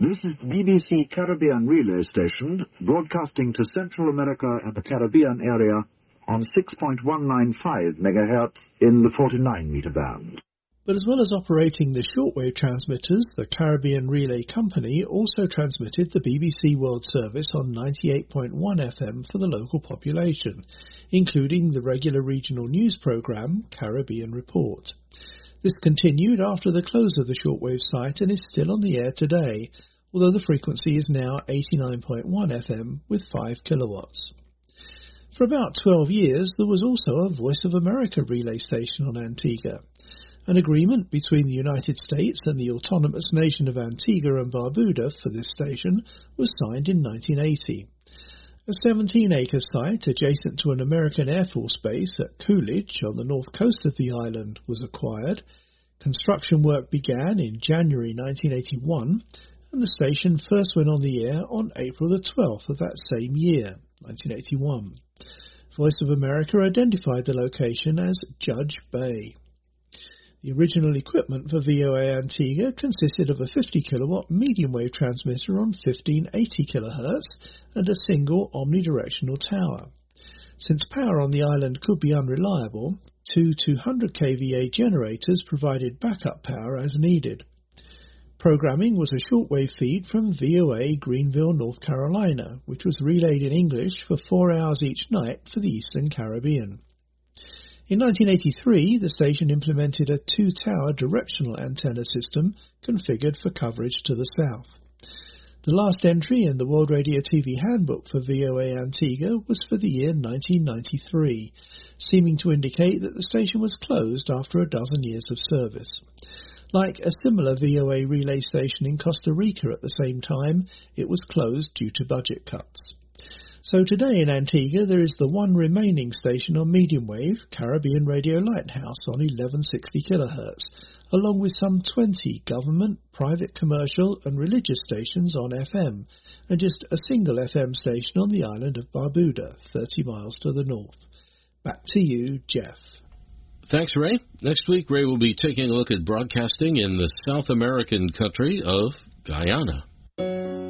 This is BBC Caribbean Relay Station, broadcasting to Central America and the Caribbean area on 6.195 MHz in the 49-meter band. But as well as operating the shortwave transmitters, the Caribbean Relay Company also transmitted the BBC World Service on 98.1 FM for the local population, including the regular regional news programme Caribbean Report. This continued after the close of the shortwave site and is still on the air today, although the frequency is now 89.1 FM with 5 kilowatts. For about 12 years, there was also a Voice of America relay station on Antigua. An agreement between the United States and the autonomous nation of Antigua and Barbuda for this station was signed in 1980. A 17-acre site adjacent to an American Air Force base at Coolidge on the north coast of the island was acquired. Construction work began in January 1981, and the station first went on the air on April the 12th of that same year, 1981. Voice of America identified the location as Judge Bay. The original equipment for VOA Antigua consisted of a 50-kilowatt medium-wave transmitter on 1580 kHz and a single omnidirectional tower. Since power on the island could be unreliable, two 200 kVA generators provided backup power as needed. Programming was a shortwave feed from VOA Greenville, North Carolina, which was relayed in English for 4 hours each night for the Eastern Caribbean. In 1983, the station implemented a two-tower directional antenna system configured for coverage to the south. The last entry in the World Radio TV Handbook for VOA Antigua was for the year 1993, seeming to indicate that the station was closed after a dozen years of service. Like a similar VOA relay station in Costa Rica at the same time, it was closed due to budget cuts. So today in Antigua there is the one remaining station on medium wave, Caribbean Radio Lighthouse on 1160 kHz, along with some 20 government, private commercial and religious stations on FM, and just a single FM station on the island of Barbuda, 30 miles to the north. Back to you, Jeff. Thanks, Ray. Next week, Ray will be taking a look at broadcasting in the South American country of Guyana.